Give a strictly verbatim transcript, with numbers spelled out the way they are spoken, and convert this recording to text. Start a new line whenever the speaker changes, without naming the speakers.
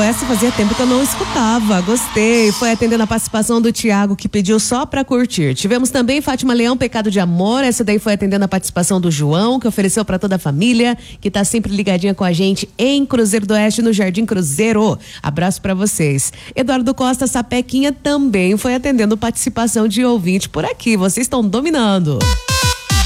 essa fazia tempo que eu não escutava. Gostei. Foi atendendo a participação do Tiago, que pediu só pra curtir. Tivemos também Fátima Leão, Pecado de Amor. Essa daí foi atendendo a participação do João, que ofereceu pra toda a família, que tá sempre ligadinha com a gente em Cruzeiro do Oeste, no Jardim Cruzeiro. Abraço pra vocês. Eduardo Costa, Sapequinha, também foi atendendo participação de ouvinte por aqui. Vocês estão dominando.